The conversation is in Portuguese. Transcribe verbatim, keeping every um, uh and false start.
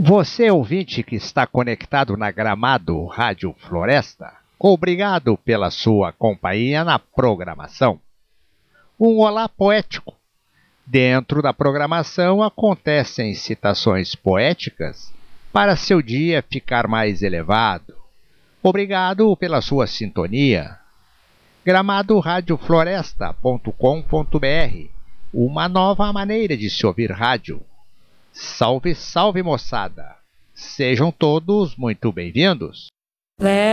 Você, ouvinte que está conectado na Gramado Rádio Floresta, obrigado pela sua companhia na programação. Um olá poético. Dentro da programação acontecem citações poéticas para seu dia ficar mais elevado. Obrigado pela sua sintonia. gramado rádio floresta ponto com ponto br, uma nova maneira de se ouvir rádio. Salve, salve, moçada! Sejam todos muito bem-vindos.